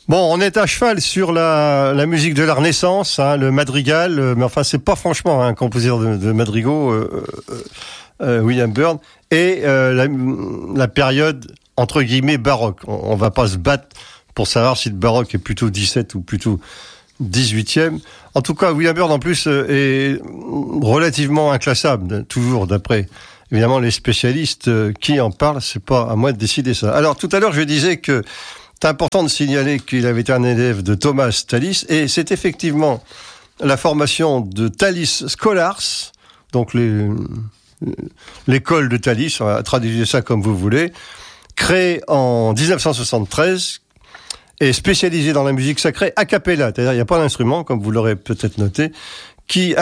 Bon, on est à cheval sur la musique de la Renaissance, hein, le madrigal, mais enfin, c'est pas franchement un compositeur de madrigaux, William Byrd, et la période, entre guillemets, baroque. On va pas se battre pour savoir si le baroque est plutôt 17 ou plutôt 18e. En tout cas, William Byrd, en plus, est relativement inclassable, toujours d'après, évidemment, les spécialistes qui en parlent. C'est pas à moi de décider ça. Alors, tout à l'heure, je disais que c'est important de signaler qu'il avait été un élève de Thomas Tallis, et c'est effectivement la formation de Tallis Scholars, donc l'école de Tallis, on va traduire ça comme vous voulez, créée en 1973 et spécialisée dans la musique sacrée a cappella, c'est-à-dire il n'y a pas d'instrument, comme vous l'aurez peut-être noté, qui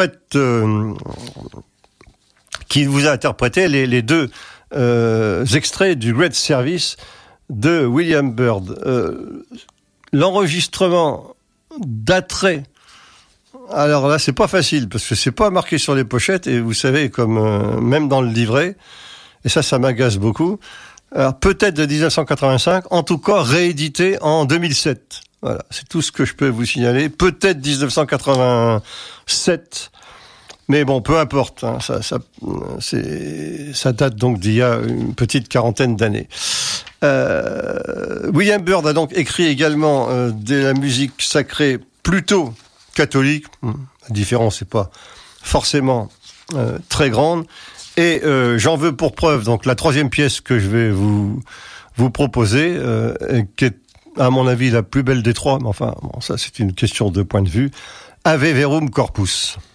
vous a interprété les deux extraits du Great Service de William Byrd. L'enregistrement d'attrait, alors là c'est pas facile parce que c'est pas marqué sur les pochettes, et vous savez, comme même dans le livret, et ça m'agace beaucoup. Alors peut-être de 1985, en tout cas réédité en 2007. Voilà, c'est tout ce que je peux vous signaler. Peut-être 1987. Mais bon, peu importe, hein, ça date donc d'il y a une petite quarantaine d'années. William Byrd a donc écrit également de la musique sacrée plutôt catholique. La différence n'est pas forcément très grande. Et j'en veux pour preuve donc la troisième pièce que je vais vous proposer, qui est à mon avis la plus belle des trois. Mais enfin, bon, ça c'est une question de point de vue. Ave Verum Corpus.